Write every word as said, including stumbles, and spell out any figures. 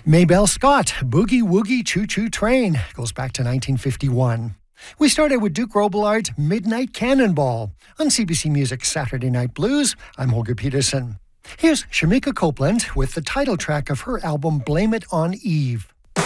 Maybelle Scott, Boogie Woogie Choo Choo Train, goes back to nineteen fifty-one. We started with Duke Robillard's Midnight Cannonball. On C B C Music Saturday Night Blues, I'm Holger Peterson. Here's Shamika Copeland with the title track of her album Blame It on Eve.